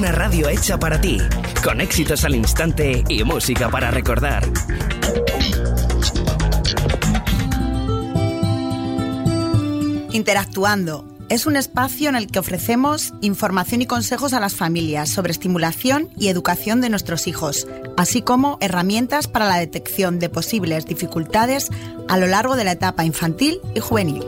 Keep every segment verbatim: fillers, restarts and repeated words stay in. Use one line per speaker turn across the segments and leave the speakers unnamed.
Una radio hecha para ti, con éxitos al instante y música para recordar.
Interactuando es un espacio en el que ofrecemos información y consejos a las familias sobre estimulación y educación de nuestros hijos, así como herramientas para la detección de posibles dificultades a lo largo de la etapa infantil y juvenil.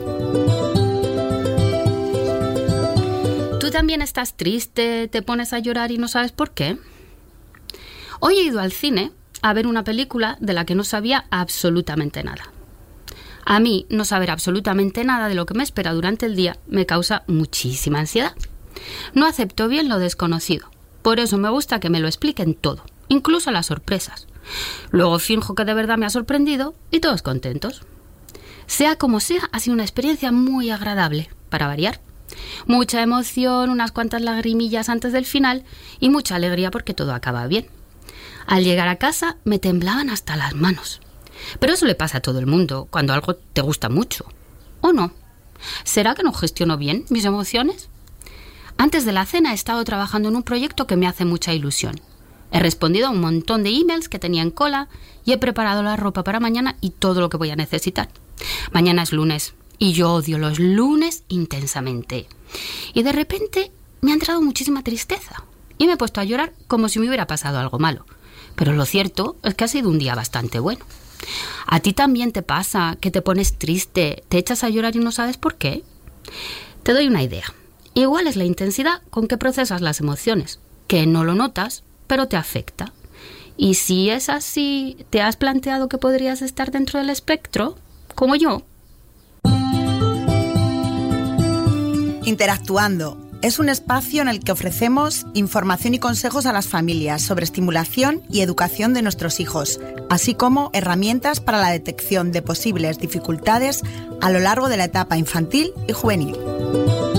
¿Tú también estás triste, te pones a llorar y no sabes por qué? Hoy he ido al cine a ver una película de la que no sabía absolutamente nada. A mí no saber absolutamente nada de lo que me espera durante el día me causa muchísima ansiedad. No acepto bien lo desconocido. Por eso me gusta que me lo expliquen todo, incluso las sorpresas. Luego finjo que de verdad me ha sorprendido y todos contentos. Sea como sea, ha sido una experiencia muy agradable, para variar. Mucha emoción, unas cuantas lagrimillas antes del final y mucha alegría porque todo acaba bien. Al llegar a casa me temblaban hasta las manos. Pero eso le pasa a todo el mundo cuando algo te gusta mucho. ¿O no? ¿Será que no gestiono bien mis emociones? Antes de la cena he estado trabajando en un proyecto que me hace mucha ilusión. He respondido a un montón de emails que tenía en cola y he preparado la ropa para mañana y todo lo que voy a necesitar. Mañana es lunes y yo odio los lunes intensamente. Y de repente me ha entrado muchísima tristeza y me he puesto a llorar como si me hubiera pasado algo malo. Pero lo cierto es que ha sido un día bastante bueno. ¿A ti también te pasa que te pones triste, te echas a llorar y no sabes por qué? Te doy una idea. Igual es la intensidad con que procesas las emociones, que no lo notas, pero te afecta. Y si es así, ¿te has planteado que podrías estar dentro del espectro, como yo?
Interactuando es un espacio en el que ofrecemos información y consejos a las familias sobre estimulación y educación de nuestros hijos, así como herramientas para la detección de posibles dificultades a lo largo de la etapa infantil y juvenil.